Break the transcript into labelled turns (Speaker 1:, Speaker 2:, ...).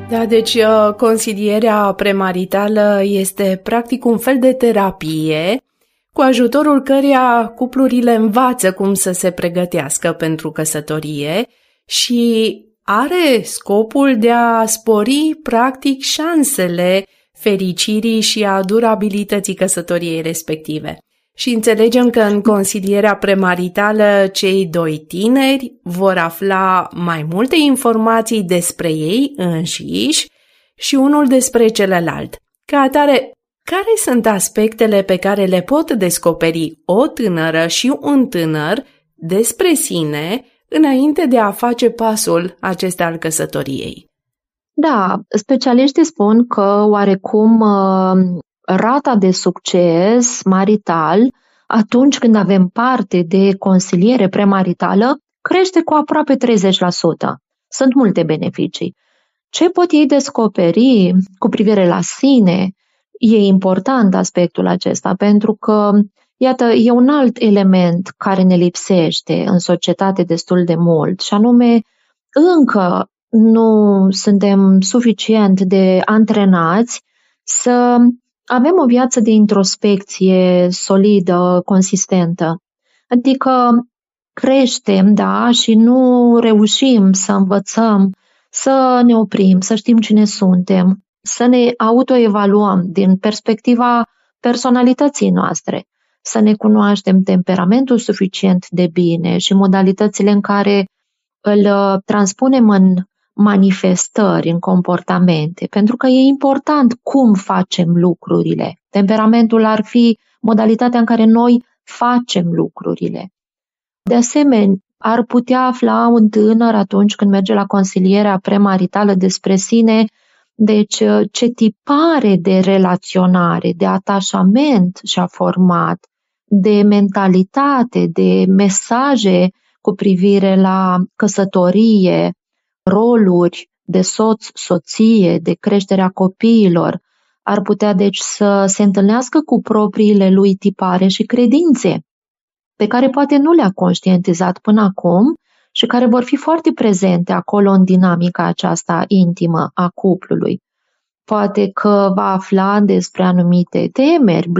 Speaker 1: Da, deci consilierea premaritală este practic un fel de terapie cu ajutorul căreia cuplurile învață cum să se pregătească pentru căsătorie și are scopul de a spori practic șansele fericirii și a durabilității căsătoriei respective. Și înțelegem că în consilierea premaritală cei doi tineri vor afla mai multe informații despre ei înșiși și unul despre celălalt. Ca atare, care sunt aspectele pe care le pot descoperi o tânără și un tânăr despre sine înainte de a face pasul acesta al căsătoriei?
Speaker 2: Da, specialiștii spun că oarecum rata de succes marital atunci când avem parte de consiliere premaritală crește cu aproape 30%. Sunt multe beneficii. Ce pot ei descoperi cu privire la sine? E important aspectul acesta pentru că, iată, e un alt element care ne lipsește în societate destul de mult și anume încă nu suntem suficient de antrenați să avem o viață de introspecție solidă, consistentă. Adică creștem, da, și nu reușim să învățăm, să ne oprim, să știm cine suntem, să ne autoevaluăm din perspectiva personalității noastre, să ne cunoaștem temperamentul suficient de bine și modalitățile în care îl transpunem în manifestări, în comportamente, pentru că e important cum facem lucrurile. Temperamentul ar fi modalitatea în care noi facem lucrurile. De asemenea, ar putea afla un tânăr atunci când merge la consilierea premaritală despre sine, deci ce tipare de relaționare, de atașament și-a format, de mentalitate, de mesaje cu privire la căsătorie, roluri de soț, soție, de creșterea copiilor, ar putea deci să se întâlnească cu propriile lui tipare și credințe, pe care poate nu le-a conștientizat până acum și care vor fi foarte prezente acolo în dinamica aceasta intimă a cuplului. Poate că va afla despre anumite temeri,